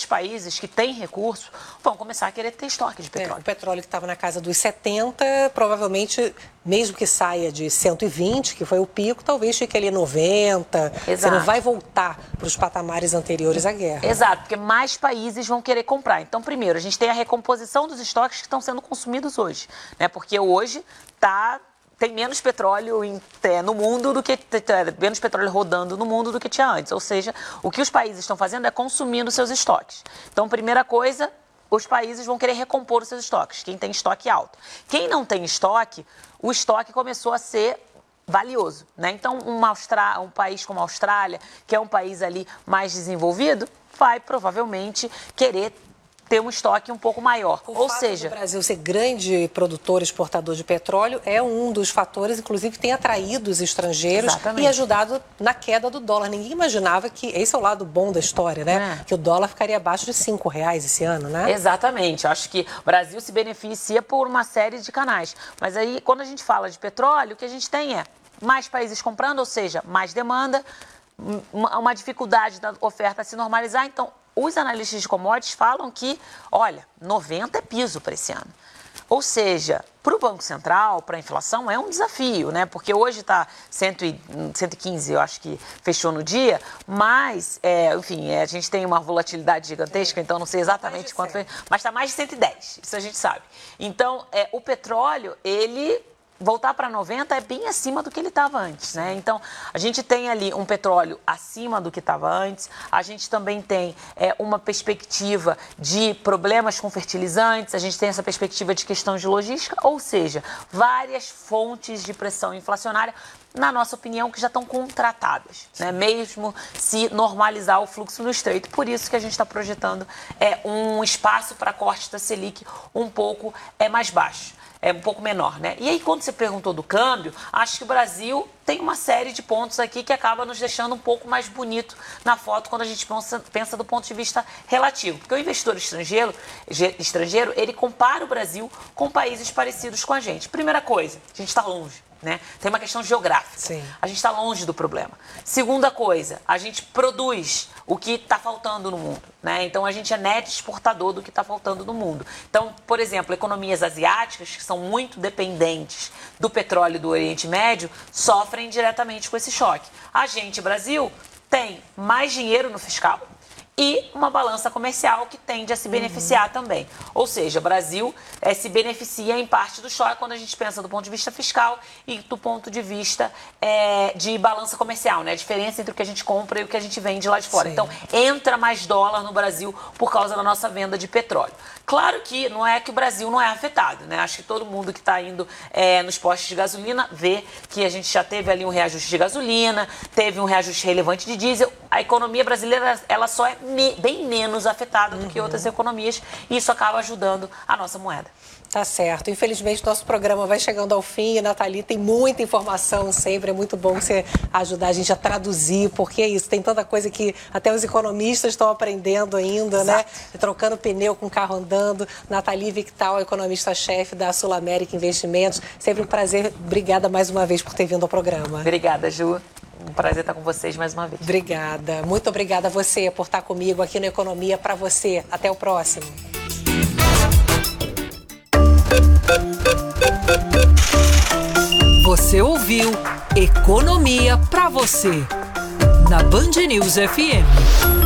países que têm recurso vão começar a querer ter estoque de petróleo. O petróleo que estava na casa dos 70, provavelmente, mesmo que saia de 120, que foi o pico, talvez fique ali 90. Exato. Você não vai voltar para os patamares anteriores à guerra. Exato, porque mais países vão querer comprar. Então, primeiro, a gente tem a recomposição dos estoques que estão sendo consumidos hoje, né? Porque hoje tem menos petróleo no mundo do que menos petróleo rodando no mundo do que tinha antes. Ou seja, o que os países estão fazendo é consumindo seus estoques. Então, primeira coisa, os países vão querer recompor os seus estoques, quem tem estoque alto. Quem não tem estoque, o estoque começou a ser valioso, né? Então, um país como a Austrália, que é um país ali mais desenvolvido, vai provavelmente querer ter um estoque um pouco maior. Ou seja, o Brasil ser grande produtor e exportador de petróleo é um dos fatores, inclusive, que tem atraído os estrangeiros. Exatamente. E ajudado na queda do dólar. Ninguém imaginava que, esse é o lado bom da história, né? Que o dólar ficaria abaixo de R$5 esse ano, né? Exatamente. Eu acho que o Brasil se beneficia por uma série de canais. Mas aí, quando a gente fala de petróleo, o que a gente tem é mais países comprando, ou seja, mais demanda, uma dificuldade da oferta se normalizar. Então, os analistas de commodities falam que, olha, 90 é piso para esse ano. Ou seja, para o Banco Central, para a inflação, é um desafio, né? Porque hoje está 115, eu acho que fechou no dia, mas, enfim, a gente tem uma volatilidade gigantesca, então não sei exatamente quanto foi, mas está mais de 110, isso a gente sabe. Então, o petróleo, ele voltar para 90 é bem acima do que ele estava antes, né? Então, a gente tem ali um petróleo acima do que estava antes, a gente também tem uma perspectiva de problemas com fertilizantes, a gente tem essa perspectiva de questão de logística, ou seja, várias fontes de pressão inflacionária, na nossa opinião, que já estão contratadas, né? Mesmo se normalizar o fluxo no Estreito. Por isso que a gente está projetando um espaço para corte da Selic um pouco mais baixo. Um pouco menor, né? E aí, quando você perguntou do câmbio, acho que o Brasil tem uma série de pontos aqui que acaba nos deixando um pouco mais bonito na foto quando a gente pensa do ponto de vista relativo. Porque o investidor estrangeiro, ele compara o Brasil com países parecidos com a gente. Primeira coisa, a gente está longe, né? Tem uma questão geográfica. Sim. A gente está longe do problema. Segunda coisa, a gente produz o que está faltando no mundo, né? Então, a gente é net exportador do que está faltando no mundo. Então, por exemplo, economias asiáticas, que são muito dependentes do petróleo do Oriente Médio, sofrem diretamente com esse choque. A gente, Brasil, tem mais dinheiro no fiscal e uma balança comercial que tende a se beneficiar também. Ou seja, o Brasil se beneficia em parte do choque quando a gente pensa do ponto de vista fiscal e do ponto de vista de balança comercial, né? A diferença entre o que a gente compra e o que a gente vende lá de fora. Sim. Então, entra mais dólar no Brasil por causa da nossa venda de petróleo. Claro que não é que o Brasil não é afetado, né? Acho que todo mundo que está indo nos postos de gasolina vê que a gente já teve ali um reajuste de gasolina, teve um reajuste relevante de diesel. A economia brasileira, ela só é bem menos afetada do que outras economias e isso acaba ajudando a nossa moeda. Tá certo. Infelizmente, nosso programa vai chegando ao fim e, Nathalie, tem muita informação sempre. É muito bom você ajudar a gente a traduzir, porque é isso, tem tanta coisa que até os economistas estão aprendendo ainda, Exato. Né? Trocando pneu com carro andando. Nathalie Victal, economista-chefe da Sul América Investimentos. Sempre um prazer. Obrigada mais uma vez por ter vindo ao programa. Obrigada, Ju. Um prazer estar com vocês mais uma vez. Obrigada. Muito obrigada a você por estar comigo aqui no Economia para você. Até o próximo. Você ouviu Economia para você, na Band News FM.